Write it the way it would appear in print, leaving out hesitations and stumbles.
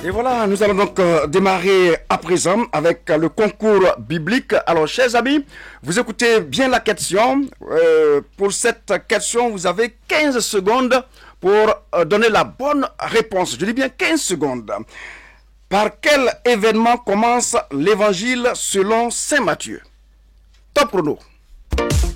Et voilà, nous allons donc démarrer à présent avec le concours biblique. Alors, chers amis, vous écoutez bien la question. Pour cette question, vous avez 15 secondes pour donner la bonne réponse. Je dis bien 15 secondes. Par quel événement commence l'évangile selon saint Matthieu? Top chrono.